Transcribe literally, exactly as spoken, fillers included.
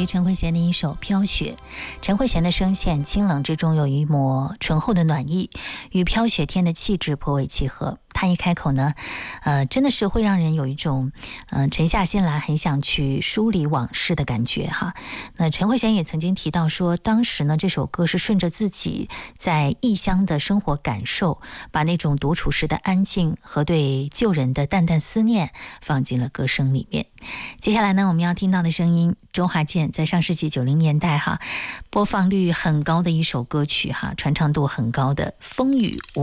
于陈慧娴的一首《飘雪》。陈慧娴的声线清冷之中有一抹醇厚的暖意，与飘雪天的气质颇为契合。她一开口呢，呃，真的是会让人有一种，呃，沉下心来很想去梳理往事的感觉哈。那陈慧娴也曾经提到说，当时呢这首歌是顺着自己在异乡的生活感受，把那种独处时的安静和对旧人的淡淡思念放进了歌声里面。接下来呢，我们要听到的声音，周华健在上世纪九零年代哈，播放率很高的一首歌曲哈，传唱度很高的《风雨无》。